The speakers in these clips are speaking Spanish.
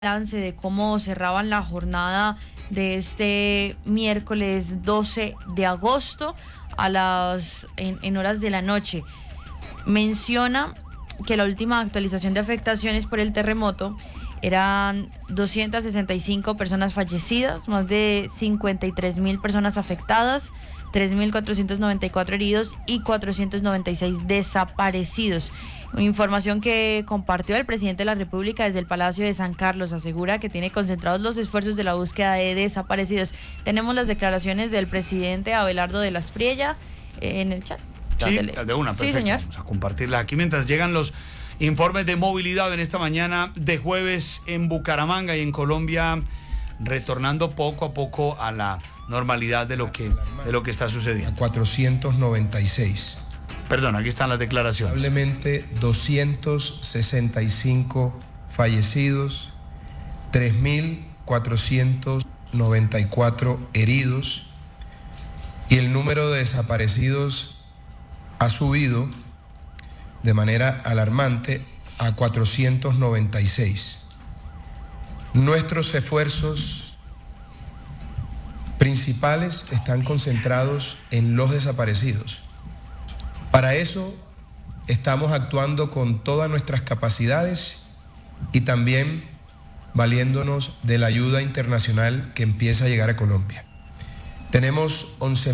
balance de cómo cerraban la jornada de este miércoles 12 de agosto en horas de la noche. Menciona que la última actualización de afectaciones por el terremoto eran 265 personas fallecidas, más de 53.000 personas afectadas, 3.494 heridos y 496 desaparecidos. Información que compartió el presidente de la República desde el Palacio de San Carlos. Asegura que tiene concentrados los esfuerzos de la búsqueda de desaparecidos. Tenemos las declaraciones del presidente Abelardo de la Espriella en el chat. Sí, de una, perfecto. Sí, señor. Vamos a compartirla aquí mientras llegan los informes de movilidad en esta mañana de jueves en Bucaramanga y en Colombia, retornando poco a poco a la normalidad de lo que está sucediendo. 496. Perdón, aquí están las declaraciones. Probablemente 265 fallecidos, 3.494 heridos y el número de desaparecidos ha subido de manera alarmante a 496. Nuestros esfuerzos principales están concentrados en los desaparecidos. Para eso estamos actuando con todas nuestras capacidades y también valiéndonos de la ayuda internacional que empieza a llegar a Colombia. Tenemos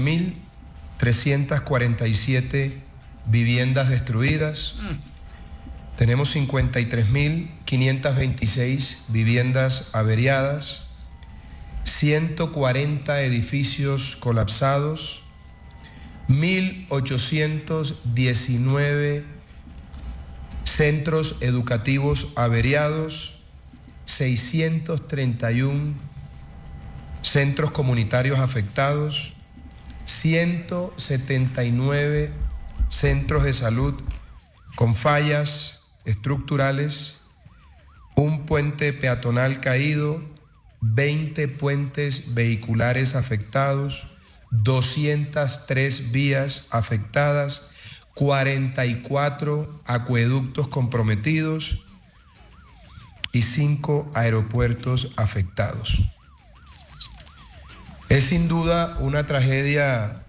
11.347 viviendas destruidas, tenemos 53.526 viviendas averiadas, 140 edificios colapsados, 1.819 centros educativos averiados, 631 centros comunitarios afectados, 179 centros de salud con fallas estructurales, un puente peatonal caído, 20 puentes vehiculares afectados, 203 vías afectadas, 44 acueductos comprometidos y 5 aeropuertos afectados. Es sin duda una tragedia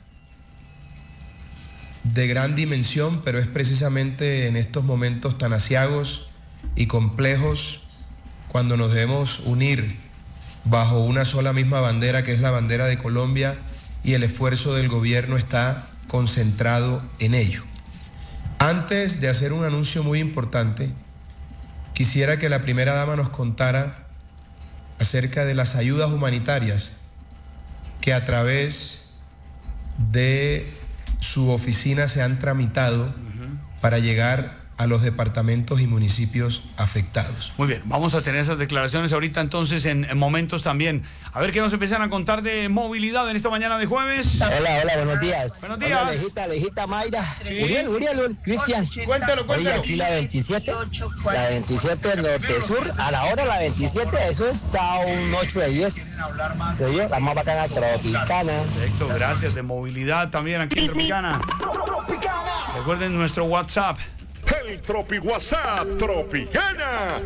de gran dimensión, pero es precisamente en estos momentos tan aciagos y complejos cuando nos debemos unir bajo una sola misma bandera, que es la bandera de Colombia, y el esfuerzo del gobierno está concentrado en ello. Antes de hacer un anuncio muy importante, quisiera que la primera dama nos contara acerca de las ayudas humanitarias que a través de su oficina se han tramitado para llegar a los departamentos y municipios afectados. Muy bien, vamos a tener esas declaraciones ahorita entonces en momentos también. A ver qué nos empiezan a contar de movilidad en esta mañana de jueves. Hola, buenos días. Buenos días. Hola, Alejita, Mayra. Sí. Uriel, Cristian. Cuéntalo. Oye, aquí la 27 norte-sur, a la hora la 27, eso está un 8 de 10. ¿Se oyó? La más bacana Tropicana. Perfecto, gracias. De movilidad también aquí en Tropicana. Recuerden nuestro WhatsApp. El Tropi WhatsApp Tropicana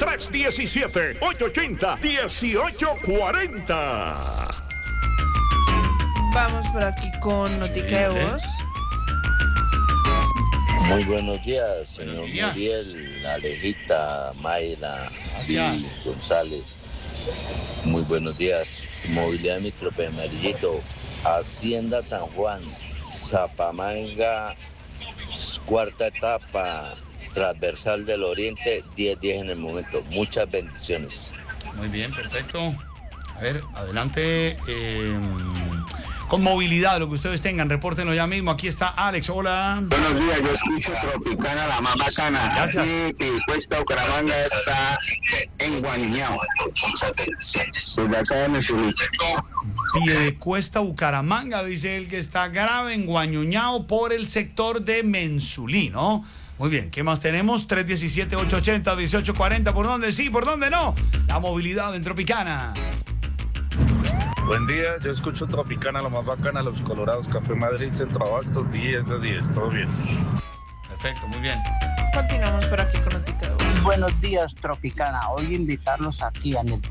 317-880-1840. Vamos por aquí con Notica de Voz. Muy buenos días, señor Muriel, Alejita, Mayra, Vivi, González. Muy buenos días. Movilidad Micrope Amarillito, Hacienda San Juan, Zapamanga, cuarta etapa, transversal del Oriente, 10-10 en el momento. Muchas bendiciones. Muy bien, perfecto. A ver, adelante. Con movilidad, lo que ustedes tengan, repórtenlo ya mismo. Aquí está Alex, hola. Buenos días, yo escucho Tropicana, la más bacana. Gracias. Aquí Piedecuesta, Bucaramanga está enguañado. Desde acá de Mensulí. Piedecuesta, Bucaramanga, dice él que está grave, enguañuñado por el sector de Mensulí, ¿no? Muy bien, ¿qué más tenemos? 317-880-1840, ¿por dónde sí, por dónde no? La movilidad en Tropicana. Buen día, yo escucho Tropicana, la más bacana, Los Colorados, Café Madrid, Centro Abastos, 10 de 10, todo bien. Perfecto, muy bien. Continuamos por aquí con Notica de Voz. buenos días, Tropicana. Hoy invitarlos aquí en el